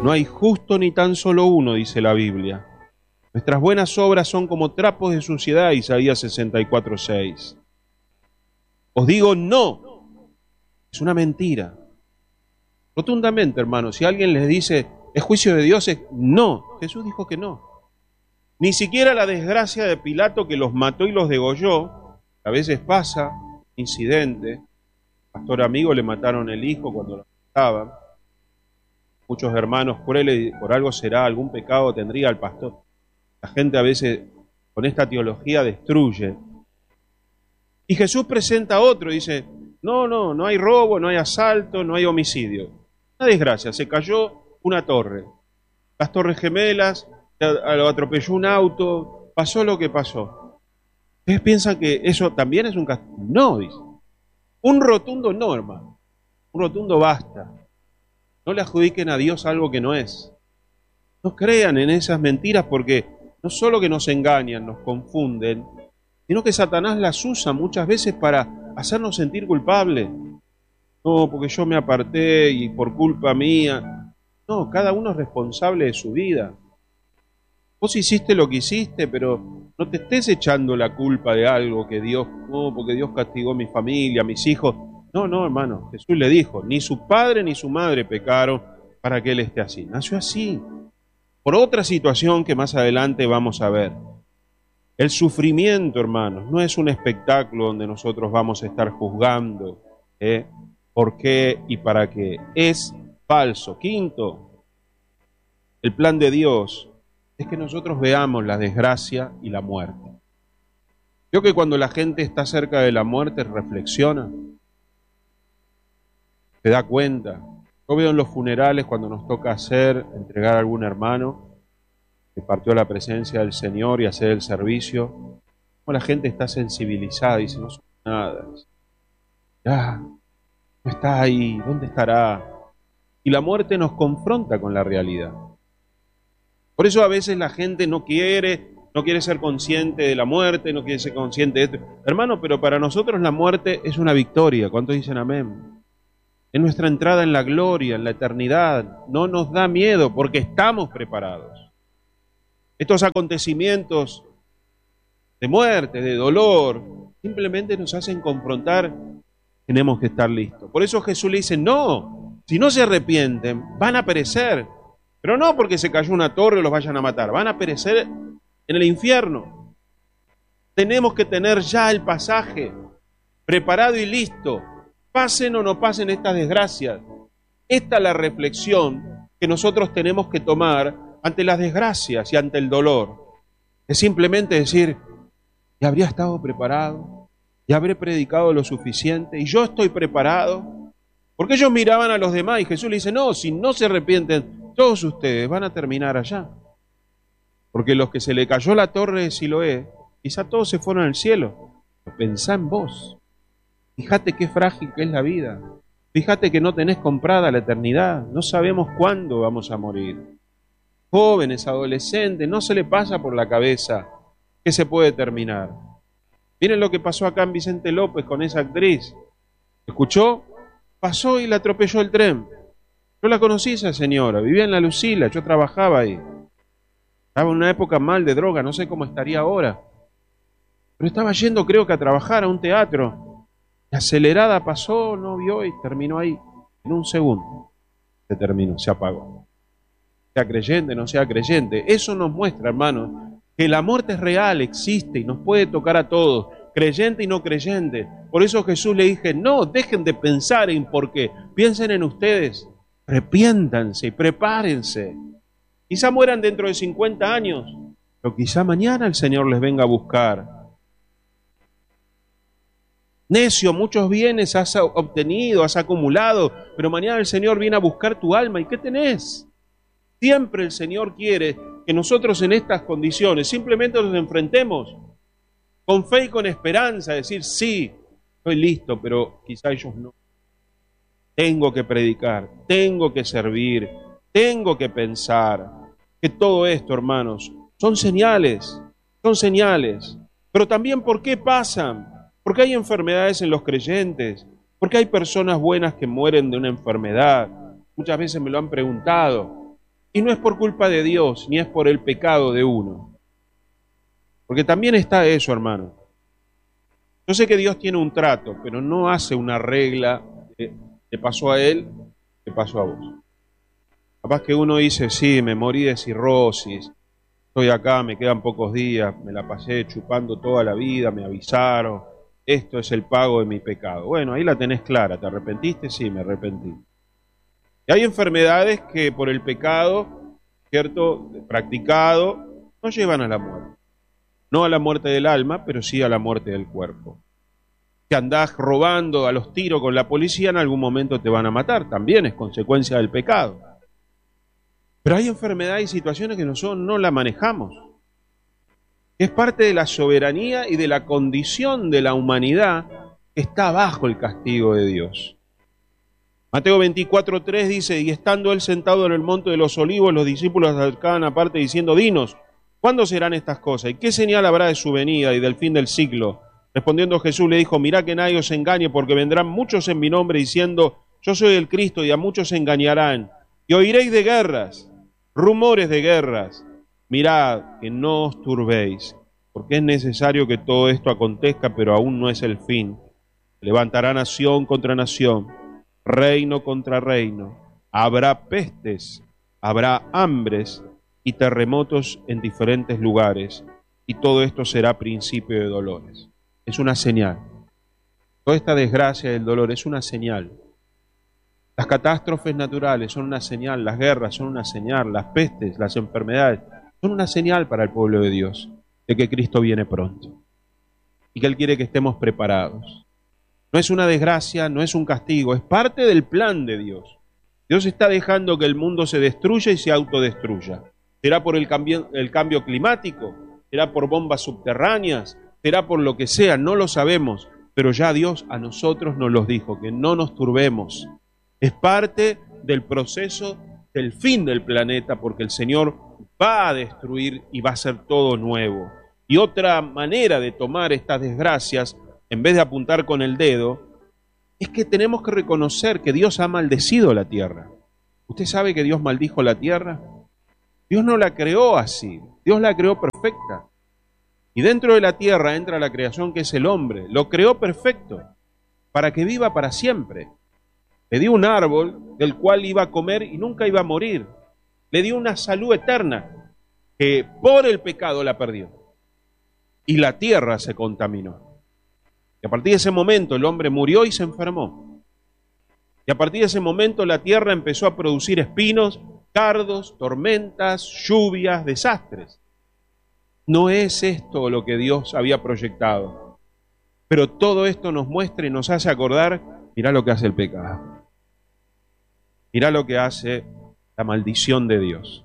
No hay justo ni tan solo uno, dice la Biblia. Nuestras buenas obras son como trapos de suciedad, Isaías 64:6. Os digo no, es una mentira. Rotundamente, hermanos, si alguien les dice, ¿es juicio de Dios? No, Jesús dijo que no. Ni siquiera la desgracia de Pilato que los mató y los degolló, a veces pasa, incidente. Pastor amigo le mataron el hijo cuando lo mataban. Muchos hermanos crueles, por algo será, algún pecado tendría el pastor. La gente a veces con esta teología destruye. Y Jesús presenta otro, dice, no hay robo, no hay asalto, no hay homicidio. Una desgracia, se cayó una torre. Las Torres Gemelas, lo atropelló un auto, pasó lo que pasó. ¿Ustedes piensan que eso también es un castigo? No, dice. Un rotundo no, hermano. Un rotundo basta. No le adjudiquen a Dios algo que no es. No crean en esas mentiras porque no solo que nos engañan, nos confunden, sino que Satanás las usa muchas veces para hacernos sentir culpables. No, porque yo me aparté y por culpa mía. No, cada uno es responsable de su vida. Vos hiciste lo que hiciste, pero no te estés echando la culpa de algo que Dios, no, porque Dios castigó a mi familia, a mis hijos. No, hermano, Jesús le dijo, ni su padre ni su madre pecaron para que él esté así. Nació así, por otra situación que más adelante vamos a ver. El sufrimiento, hermanos, no es un espectáculo donde nosotros vamos a estar juzgando por qué y para qué. Es falso. Quinto, el plan de Dios es que nosotros veamos la desgracia y la muerte. Yo que cuando la gente está cerca de la muerte reflexiona, se da cuenta. Yo veo en los funerales cuando nos toca entregar a algún hermano que partió a la presencia del Señor y hacer el servicio, como la gente está sensibilizada y dice, no somos nada. Ya, no está ahí, ¿dónde estará? Y la muerte nos confronta con la realidad. Por eso a veces la gente no quiere ser consciente de la muerte, no quiere ser consciente de esto. Hermano, pero para nosotros la muerte es una victoria. ¿Cuántos dicen amén? Es nuestra entrada en la gloria, en la eternidad. No nos da miedo porque estamos preparados. Estos acontecimientos de muerte, de dolor, simplemente nos hacen confrontar. Tenemos que estar listos. Por eso Jesús le dice, no, si no se arrepienten, van a perecer. Pero no porque se cayó una torre y los vayan a matar, van a perecer en el infierno. Tenemos que tener ya el pasaje preparado y listo. Pasen o no pasen estas desgracias. Esta es la reflexión que nosotros tenemos que tomar ante las desgracias y ante el dolor. Es simplemente decir, ya habría estado preparado, ya habré predicado lo suficiente y yo estoy preparado. Porque ellos miraban a los demás y Jesús le dice, no, si no se arrepienten, todos ustedes van a terminar allá. Porque los que se le cayó la torre de Siloé, quizá todos se fueron al cielo. Pero pensá en vos. Fíjate qué frágil que es la vida. Fíjate que no tenés comprada la eternidad. No sabemos cuándo vamos a morir. Jóvenes, adolescentes, no se le pasa por la cabeza que se puede terminar. Miren lo que pasó acá en Vicente López con esa actriz. ¿Escuchó? Pasó y la atropelló el tren. Yo la conocí esa señora, vivía en La Lucila, yo trabajaba ahí. Estaba en una época mal de droga, no sé cómo estaría ahora. Pero estaba yendo, creo que a trabajar a un teatro. La acelerada pasó, no vio y terminó ahí. En un segundo se terminó, se apagó. Sea creyente, no sea creyente. Eso nos muestra, hermanos, que la muerte es real, existe y nos puede tocar a todos, creyente y no creyente. Por eso Jesús le dije, no, dejen de pensar en por qué. Piensen en ustedes, arrepiéntanse y prepárense. Quizá mueran dentro de 50 años, pero quizá mañana el Señor les venga a buscar. Necio, muchos bienes has obtenido, has acumulado, pero mañana el Señor viene a buscar tu alma. ¿Y qué tenés? Siempre el Señor quiere que nosotros en estas condiciones simplemente nos enfrentemos con fe y con esperanza, decir, sí, estoy listo, pero quizá ellos no. Tengo que predicar, tengo que servir, tengo que pensar que todo esto, hermanos, son señales, pero también ¿por qué pasan? Porque hay enfermedades en los creyentes, porque hay personas buenas que mueren de una enfermedad. Muchas veces me lo han preguntado. Y no es por culpa de Dios, ni es por el pecado de uno. Porque también está eso, hermano. Yo sé que Dios tiene un trato, pero no hace una regla de te pasó a él, te pasó a vos. Capaz que uno dice, sí, me morí de cirrosis, estoy acá, me quedan pocos días, me la pasé chupando toda la vida, me avisaron, esto es el pago de mi pecado. Bueno, ahí la tenés clara, ¿te arrepentiste? Sí, me arrepentí. Y hay enfermedades que por el pecado, ¿cierto?, practicado, no llevan a la muerte. No a la muerte del alma, pero sí a la muerte del cuerpo. Si andás robando a los tiros con la policía, en algún momento te van a matar, también es consecuencia del pecado. Pero hay enfermedades y situaciones que nosotros no la manejamos. Es parte de la soberanía y de la condición de la humanidad que está bajo el castigo de Dios. Mateo 24:3 dice, y estando él sentado en el monte de los olivos, los discípulos se acercaban aparte diciendo, dinos, ¿cuándo serán estas cosas? ¿Y qué señal habrá de su venida y del fin del siglo? Respondiendo Jesús le dijo, mirá que nadie os engañe, porque vendrán muchos en mi nombre diciendo, yo soy el Cristo, y a muchos se engañarán. Y oiréis de guerras, rumores de guerras. Mirad que no os turbéis, porque es necesario que todo esto acontezca, pero aún no es el fin. Levantará nación contra nación, reino contra reino. Habrá pestes, habrá hambres y terremotos en diferentes lugares, y todo esto será principio de dolores. Es una señal. Toda esta desgracia del dolor es una señal. Las catástrofes naturales son una señal, las guerras son una señal, las pestes, las enfermedades son una señal para el pueblo de Dios de que Cristo viene pronto y que Él quiere que estemos preparados. No es una desgracia, no es un castigo, es parte del plan de Dios. Dios está dejando que el mundo se destruya y se autodestruya. ¿Será por el cambio climático? ¿Será por bombas subterráneas? ¿Será por lo que sea? No lo sabemos, pero ya Dios a nosotros nos los dijo, que no nos turbemos. Es parte del proceso del fin del planeta, porque el Señor va a destruir y va a hacer todo nuevo. Y otra manera de tomar estas desgracias, en vez de apuntar con el dedo, es que tenemos que reconocer que Dios ha maldecido la tierra. ¿Usted sabe que Dios maldijo la tierra? Dios no la creó así, Dios la creó perfecta. Y dentro de la tierra entra la creación que es el hombre. Lo creó perfecto, para que viva para siempre. Le dio un árbol del cual iba a comer y nunca iba a morir. Le dio una salud eterna, que por el pecado la perdió. Y la tierra se contaminó. Y a partir de ese momento el hombre murió y se enfermó. Y a partir de ese momento la tierra empezó a producir espinos, cardos, tormentas, lluvias, desastres. No es esto lo que Dios había proyectado. Pero todo esto nos muestra y nos hace acordar, mirá lo que hace el pecado. Mirá lo que hace la maldición de Dios.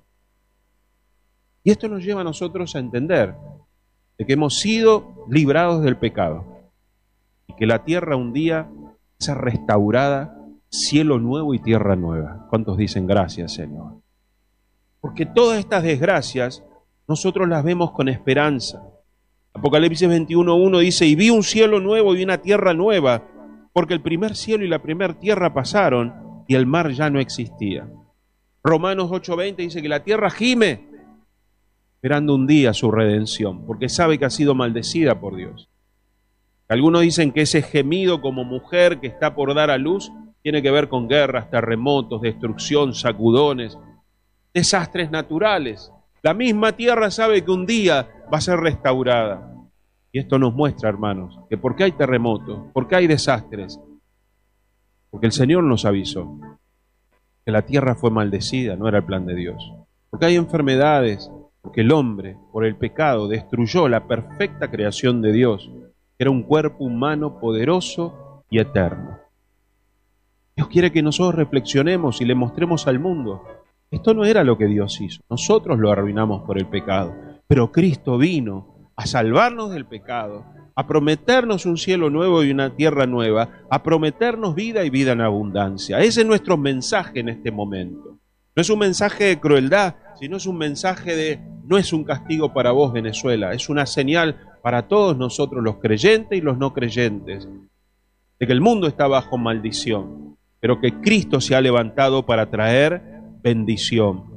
Y esto nos lleva a nosotros a entender de que hemos sido librados del pecado y que la tierra un día sea restaurada, cielo nuevo y tierra nueva. ¿Cuántos dicen gracias, Señor? Porque todas estas desgracias nosotros las vemos con esperanza. Apocalipsis 21:1 dice, y vi un cielo nuevo y una tierra nueva, porque el primer cielo y la primera tierra pasaron y el mar ya no existía. Romanos 8:20 dice que la tierra gime, esperando un día su redención, porque sabe que ha sido maldecida por Dios. Algunos dicen que ese gemido como mujer que está por dar a luz tiene que ver con guerras, terremotos, destrucción, sacudones, desastres naturales. La misma tierra sabe que un día va a ser restaurada. Y esto nos muestra, hermanos, que ¿por qué hay terremotos? ¿Por qué hay desastres? Porque el Señor nos avisó que la tierra fue maldecida, no era el plan de Dios. Porque hay enfermedades, porque el hombre, por el pecado, destruyó la perfecta creación de Dios, que era un cuerpo humano poderoso y eterno. Dios quiere que nosotros reflexionemos y le mostremos al mundo. Esto no era lo que Dios hizo. Nosotros lo arruinamos por el pecado. Pero Cristo vino a salvarnos del pecado, a prometernos un cielo nuevo y una tierra nueva, a prometernos vida y vida en abundancia. Ese es nuestro mensaje en este momento. No es un mensaje de crueldad, sino es un mensaje de, no es un castigo para vos, Venezuela, es una señal para todos nosotros, los creyentes y los no creyentes, de que el mundo está bajo maldición, pero que Cristo se ha levantado para traer bendición,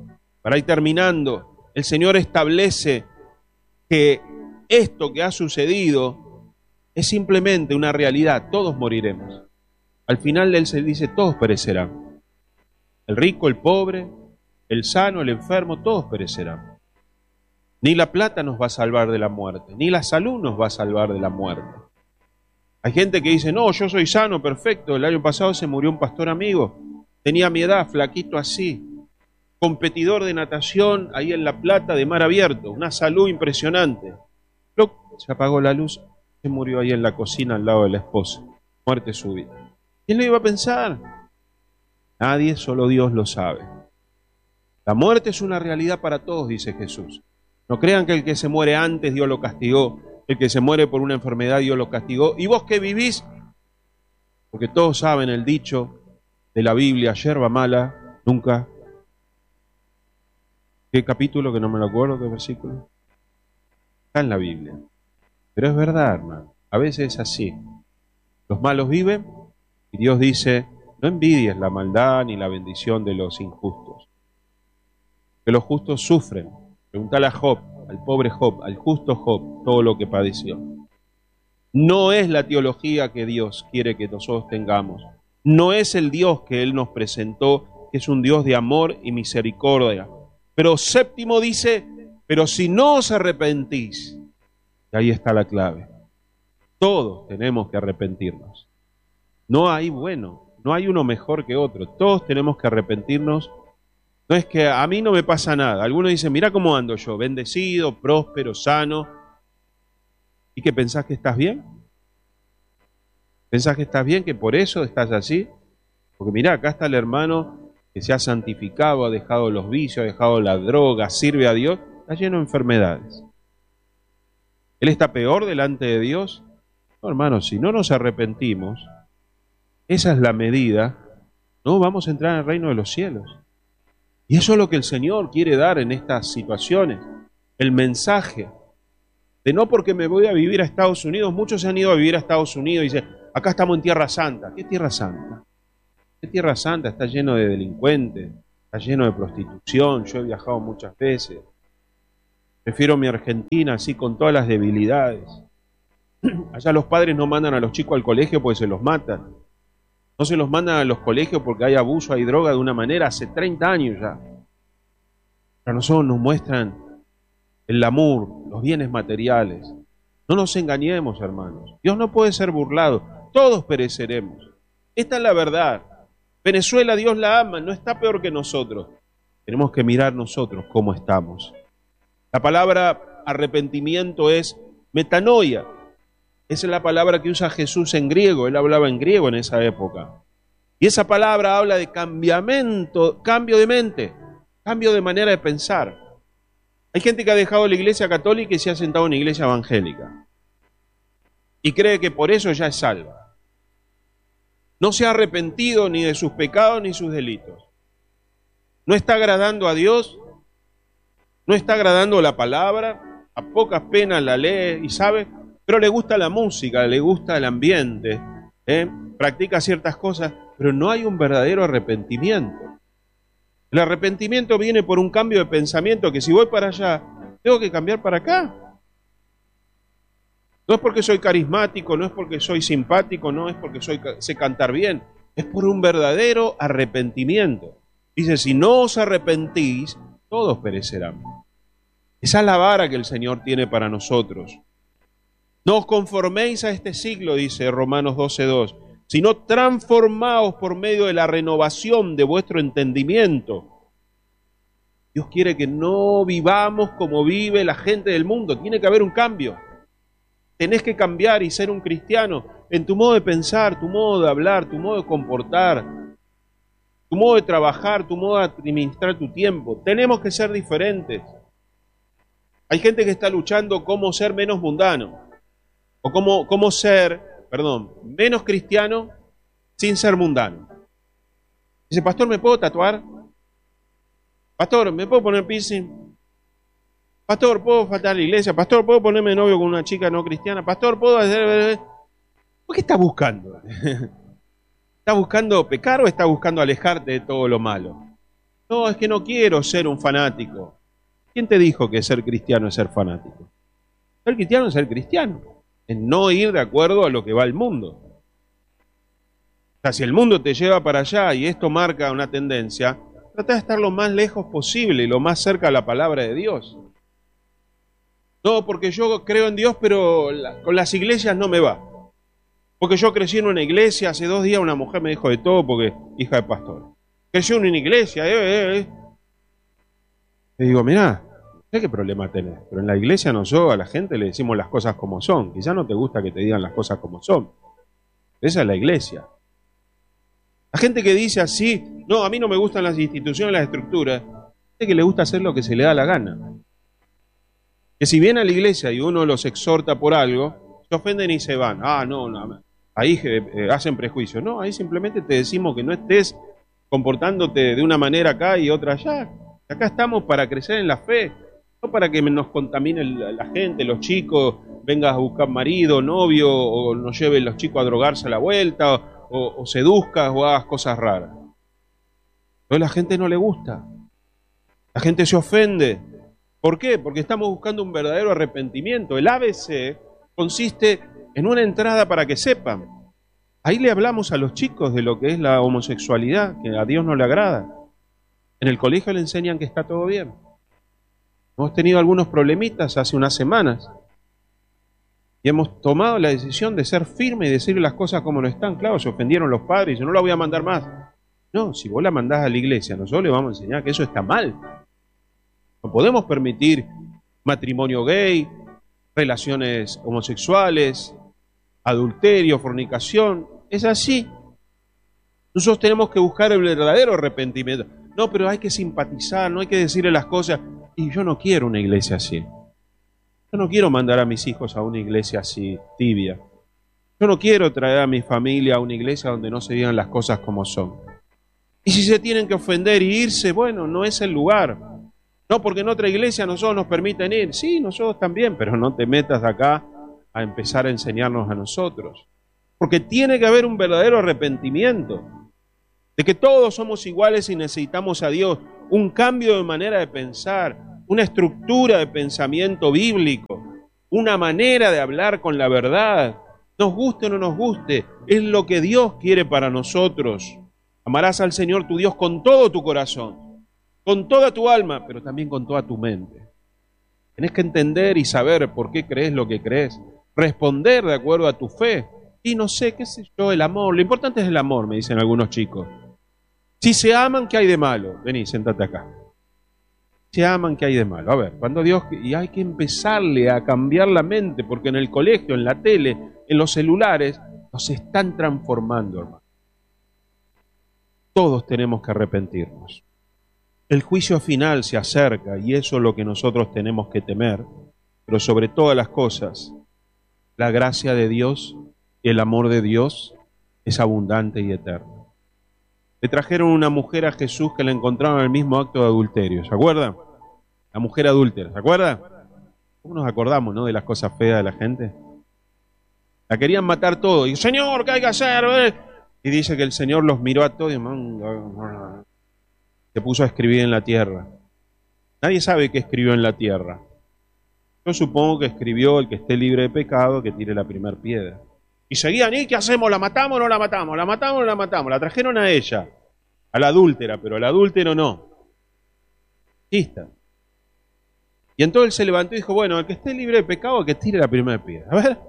Para ir terminando, el Señor establece que esto que ha sucedido es simplemente una realidad. Todos moriremos. Al final Él se dice, todos perecerán. El rico, el pobre, el sano, el enfermo, todos perecerán. Ni la plata nos va a salvar de la muerte, ni la salud nos va a salvar de la muerte. Hay gente que dice, no, yo soy sano, perfecto. El año pasado se murió un pastor amigo, tenía mi edad, flaquito así, competidor de natación ahí en La Plata de mar abierto, una salud impresionante. Se apagó la luz, se murió ahí en la cocina al lado de la esposa, muerte súbita. ¿Quién lo iba a pensar? Nadie, solo Dios lo sabe. La muerte es una realidad para todos, dice Jesús. No crean que el que se muere antes Dios lo castigó, el que se muere por una enfermedad Dios lo castigó. ¿Y vos qué vivís? Porque todos saben el dicho de la Biblia, yerba mala, nunca. ¿Qué capítulo? Que no me lo acuerdo, ¿qué versículo? Está en la Biblia. Pero es verdad, hermano. A veces es así. Los malos viven y Dios dice, no envidies la maldad ni la bendición de los injustos. Que los justos sufren. Preguntale a Job, al pobre Job, al justo Job, todo lo que padeció. No es la teología que Dios quiere que nosotros tengamos. No es el Dios que Él nos presentó, que es un Dios de amor y misericordia. Pero séptimo dice, pero si no os arrepentís, y ahí está la clave. Todos tenemos que arrepentirnos. No hay no hay uno mejor que otro. Todos tenemos que arrepentirnos. No es que a mí no me pasa nada. Algunos dicen, mira cómo ando yo, bendecido, próspero, sano. ¿Y qué pensás que estás bien? ¿Pensás que estás bien, que por eso estás así? Porque mira, acá está el hermano que se ha santificado, ha dejado los vicios, ha dejado la droga, sirve a Dios, está lleno de enfermedades. ¿Él está peor delante de Dios? No, hermanos, si no nos arrepentimos, esa es la medida, no vamos a entrar en el reino de los cielos. Y eso es lo que el Señor quiere dar en estas situaciones. El mensaje de no porque me voy a vivir a Estados Unidos, muchos se han ido a vivir a Estados Unidos y dicen, acá estamos en Tierra Santa. ¿Qué Tierra Santa? ¿Qué Tierra Santa? Está lleno de delincuentes, está lleno de prostitución, yo he viajado muchas veces. Prefiero mi Argentina así con todas las debilidades. Allá los padres no mandan a los chicos al colegio porque se los matan. No se los mandan a los colegios porque hay abuso, hay droga de una manera hace 30 años ya. A nosotros nos muestran el glamour, los bienes materiales. No nos engañemos, hermanos. Dios no puede ser burlado. Todos pereceremos. Esta es la verdad. Venezuela, Dios la ama, no está peor que nosotros. Tenemos que mirar nosotros cómo estamos. La palabra arrepentimiento es metanoia. Esa es la palabra que usa Jesús en griego. Él hablaba en griego en esa época. Y esa palabra habla de cambiamiento, cambio de mente, cambio de manera de pensar. Hay gente que ha dejado la iglesia católica y se ha sentado en una iglesia evangélica. Y cree que por eso ya es salva. No se ha arrepentido ni de sus pecados ni sus delitos. No está agradando a Dios, no está agradando la palabra, a pocas penas la lee y sabe, pero le gusta la música, le gusta el ambiente, practica ciertas cosas, pero no hay un verdadero arrepentimiento. El arrepentimiento viene por un cambio de pensamiento que si voy para allá, tengo que cambiar para acá. No es porque soy carismático, no es porque soy simpático, no es porque sé cantar bien, es por un verdadero arrepentimiento. Dice, si no os arrepentís, todos perecerán. Esa es la vara que el Señor tiene para nosotros. No os conforméis a este siglo, dice Romanos 12:2, sino transformaos por medio de la renovación de vuestro entendimiento. Dios quiere que no vivamos como vive la gente del mundo. Tiene que haber un cambio. Tenés que cambiar y ser un cristiano en tu modo de pensar, tu modo de hablar, tu modo de comportar, tu modo de trabajar, tu modo de administrar tu tiempo. Tenemos que ser diferentes. Hay gente que está luchando cómo ser menos mundano o cómo ser, menos cristiano sin ser mundano. Dice, pastor, ¿me puedo tatuar? Pastor, ¿me puedo poner piercing? Pastor, ¿puedo faltar a la iglesia? Pastor, ¿puedo ponerme novio con una chica no cristiana? Pastor, ¿puedo hacer...? ¿Por qué estás buscando? ¿Estás buscando pecar o estás buscando alejarte de todo lo malo? No, es que no quiero ser un fanático. ¿Quién te dijo que ser cristiano es ser fanático? Ser cristiano es ser cristiano, es no ir de acuerdo a lo que va el mundo. O sea, si el mundo te lleva para allá y esto marca una tendencia, trata de estar lo más lejos posible y lo más cerca a la palabra de Dios. No, porque yo creo en Dios, pero con las iglesias no me va. Porque yo crecí en una iglesia, hace 2 días una mujer me dijo de todo porque hija de pastor. Creció en una iglesia, Le digo, mirá, no sé qué problema tenés, pero en la iglesia nosotros a la gente le decimos las cosas como son. Quizá no te gusta que te digan las cosas como son. Esa es la iglesia. La gente que dice así, no, a mí no me gustan las instituciones, las estructuras, gente que le gusta hacer lo que se le da la gana. Que si viene a la iglesia y uno los exhorta por algo, se ofenden y se van. Ah, no, ahí hacen prejuicios. No, ahí simplemente te decimos que no estés comportándote de una manera acá y otra allá. Acá estamos para crecer en la fe, no para que nos contamine la gente, los chicos, vengas a buscar marido, novio, o nos lleven los chicos a drogarse a la vuelta, o seduzcas o hagas cosas raras. Pero a la gente no le gusta. La gente se ofende. ¿Por qué? Porque estamos buscando un verdadero arrepentimiento. El ABC consiste en una entrada para que sepan. Ahí le hablamos a los chicos de lo que es la homosexualidad, que a Dios no le agrada. En el colegio le enseñan que está todo bien. Hemos tenido algunos problemitas hace unas semanas y hemos tomado la decisión de ser firmes y decir las cosas como no están. Claro, se ofendieron los padres y dicen, no la voy a mandar más. No, si vos la mandás a la iglesia, nosotros le vamos a enseñar que eso está mal. No podemos permitir matrimonio gay, relaciones homosexuales, adulterio, fornicación. Es así. Nosotros tenemos que buscar el verdadero arrepentimiento. No, pero hay que simpatizar, no hay que decirle las cosas. Y yo no quiero una iglesia así. Yo no quiero mandar a mis hijos a una iglesia así, tibia. Yo no quiero traer a mi familia a una iglesia donde no se digan las cosas como son. Y si se tienen que ofender y irse, bueno, no es el lugar. No, porque en otra iglesia nosotros nos permiten ir. Sí, nosotros también, pero no te metas acá a empezar a enseñarnos a nosotros. Porque tiene que haber un verdadero arrepentimiento de que todos somos iguales y necesitamos a Dios. Un cambio de manera de pensar, una estructura de pensamiento bíblico, una manera de hablar con la verdad. Nos guste o no nos guste, es lo que Dios quiere para nosotros. Amarás al Señor tu Dios con todo tu corazón, con toda tu alma, pero también con toda tu mente. Tenés que entender y saber por qué crees lo que crees, responder de acuerdo a tu fe. Y no sé, qué sé yo, el amor. Lo importante es el amor, me dicen algunos chicos. Si se aman, ¿qué hay de malo? Vení, sentate acá. Se aman, ¿qué hay de malo? A ver, cuando Dios... Y hay que empezarle a cambiar la mente, porque en el colegio, en la tele, en los celulares, nos están transformando, hermano. Todos tenemos que arrepentirnos. El juicio final se acerca y eso es lo que nosotros tenemos que temer, pero sobre todas las cosas, la gracia de Dios y el amor de Dios es abundante y eterno. Le trajeron una mujer a Jesús que la encontraron en el mismo acto de adulterio, ¿se acuerdan? La mujer adúltera, ¿se acuerdan? ¿Cómo nos acordamos, no, de las cosas feas de la gente? La querían matar todo. Y Señor, ¿qué hay que hacer? Y dice que el Señor los miró a todos y se puso a escribir en la tierra. Nadie sabe qué escribió en la tierra. Yo supongo que escribió: el que esté libre de pecado, que tire la primer piedra. Y seguían, ¿y qué hacemos? ¿La matamos o no la matamos? ¿La matamos o no la matamos? La trajeron a ella, a la adúltera, pero al adúltero no. Lista. Y entonces él se levantó y dijo, bueno, el que esté libre de pecado, que tire la primera piedra. A ver.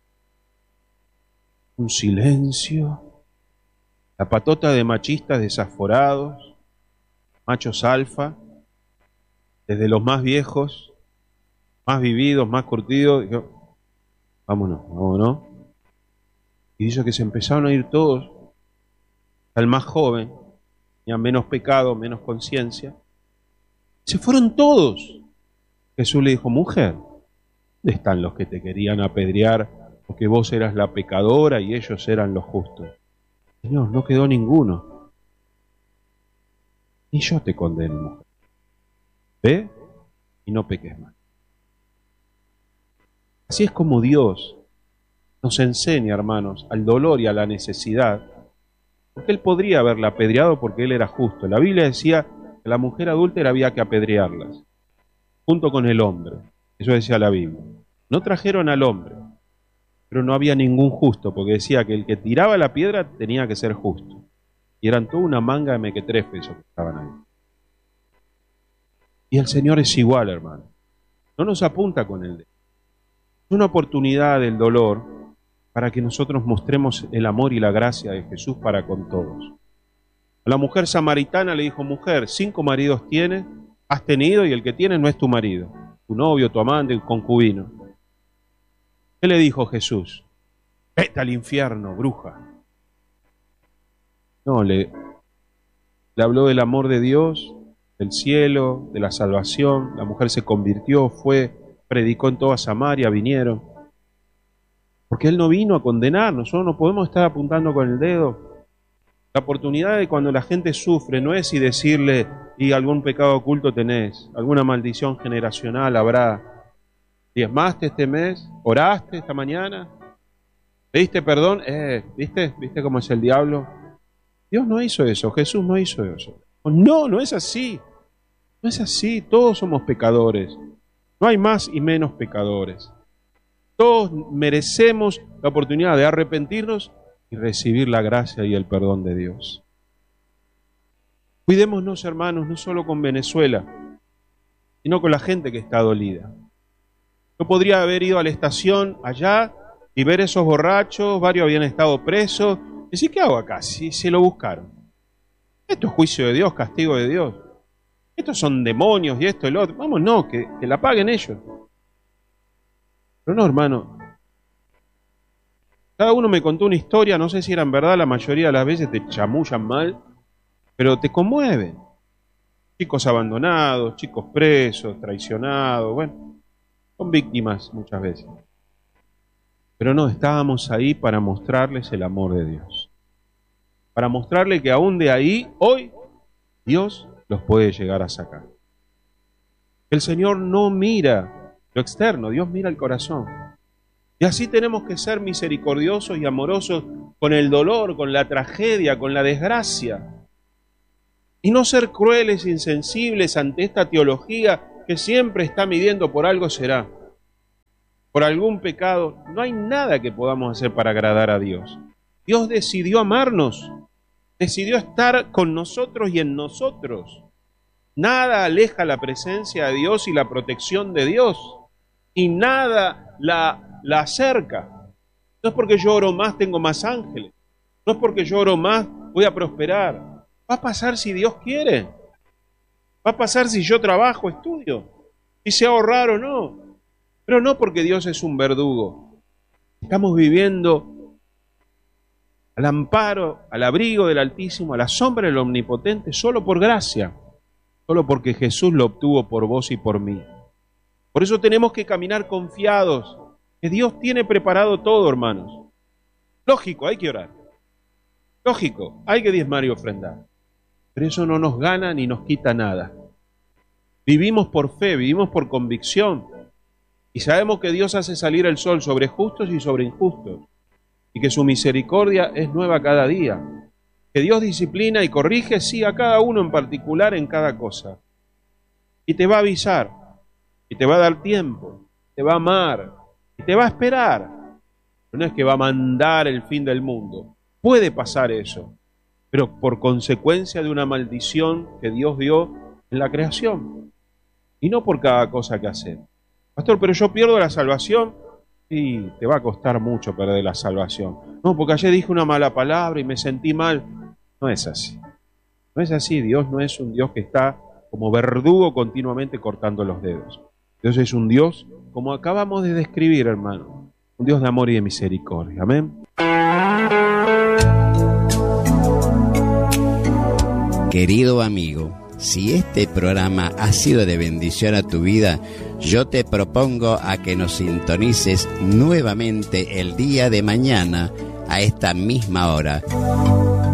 Un silencio. La patota de machistas desaforados, machos alfa, desde los más viejos, más vividos, más curtidos. Dijo, vámonos, vámonos. Y dice que se empezaron a ir todos, al más joven, tenía menos pecado, menos conciencia. Se fueron todos. Jesús le dijo, mujer, ¿dónde están los que te querían apedrear porque vos eras la pecadora y ellos eran los justos? Señor, no quedó ninguno. Ni yo te condeno, mujer. Ve y no peques más. Así es como Dios nos enseña, hermanos, al dolor y a la necesidad, porque Él podría haberla apedreado porque Él era justo. La Biblia decía que la mujer adúltera había que apedrearlas, junto con el hombre. Eso decía la Biblia. No trajeron al hombre, pero no había ningún justo, porque decía que el que tiraba la piedra tenía que ser justo. Y eran toda una manga de mequetrefes esos que estaban ahí. Y el Señor es igual, hermano. No nos apunta con el dedo. Es una oportunidad del dolor para que nosotros mostremos el amor y la gracia de Jesús para con todos. A la mujer samaritana le dijo: mujer, 5 maridos tienes, has tenido, y el que tienes no es tu marido, tu novio, tu amante, tu concubino. ¿Qué le dijo Jesús? Vete al infierno, bruja. No, le habló del amor de Dios, del cielo, de la salvación. La mujer se convirtió, predicó en toda Samaria, vinieron. Porque Él no vino a condenar, nosotros no podemos estar apuntando con el dedo. La oportunidad de cuando la gente sufre no es y decirle: y algún pecado oculto tenés, alguna maldición generacional habrá. ¿Diezmaste este mes? ¿Oraste esta mañana? ¿Pediste perdón? ¿Viste cómo es el diablo? Dios no hizo eso, Jesús no hizo eso. No, no es así. No es así, todos somos pecadores. No hay más y menos pecadores. Todos merecemos la oportunidad de arrepentirnos y recibir la gracia y el perdón de Dios. Cuidémonos, hermanos, no solo con Venezuela, sino con la gente que está dolida. Yo podría haber ido a la estación allá y ver esos borrachos, varios habían estado presos, y decir: ¿qué hago acá? Si se lo buscaron. Esto es juicio de Dios, castigo de Dios. Estos son demonios y esto y lo otro. Vamos, no, que la paguen ellos. Pero no, hermano. Cada uno me contó una historia, no sé si eran verdad, la mayoría de las veces te chamullan mal, pero te conmueven. Chicos abandonados, chicos presos, traicionados, bueno, son víctimas muchas veces. Pero no, estábamos ahí para mostrarles el amor de Dios. Para mostrarles que aún de ahí, hoy, Dios los puede llegar a sacar. El Señor no mira lo externo, Dios mira el corazón. Y así tenemos que ser misericordiosos y amorosos con el dolor, con la tragedia, con la desgracia. Y no ser crueles e insensibles ante esta teología que siempre está midiendo por algo será. Por algún pecado. No hay nada que podamos hacer para agradar a Dios. Dios decidió amarnos. Decidió estar con nosotros y en nosotros. Nada aleja la presencia de Dios y la protección de Dios. Y nada la acerca. No es porque yo oro más, tengo más ángeles. No es porque yo oro más, voy a prosperar. Va a pasar si Dios quiere. Va a pasar si yo trabajo, estudio. Si sé ahorrar o no. Pero no porque Dios es un verdugo. Estamos viviendo al amparo, al abrigo del Altísimo, a la sombra del Omnipotente, solo por gracia. Solo porque Jesús lo obtuvo por vos y por mí. Por eso tenemos que caminar confiados, que Dios tiene preparado todo, hermanos. Lógico, hay que orar. Lógico, hay que diezmar y ofrendar. Pero eso no nos gana ni nos quita nada. Vivimos por fe, vivimos por convicción. Y sabemos que Dios hace salir el sol sobre justos y sobre injustos. Y que su misericordia es nueva cada día. Que Dios disciplina y corrige, sí, a cada uno en particular en cada cosa. Y te va a avisar. Y te va a dar tiempo. Te va a amar. Y te va a esperar. Pero no es que va a mandar el fin del mundo. Puede pasar eso. Pero por consecuencia de una maldición que Dios dio en la creación. Y no por cada cosa que hace. Pastor, pero yo pierdo la salvación. Y te va a costar mucho perder la salvación. No, porque ayer dije una mala palabra y me sentí mal. No es así. No es así. Dios no es un Dios que está como verdugo continuamente cortando los dedos. Dios es un Dios, como acabamos de describir, hermano, un Dios de amor y de misericordia. Amén. Querido amigo, si este programa ha sido de bendición a tu vida, yo te propongo a que nos sintonices nuevamente el día de mañana a esta misma hora.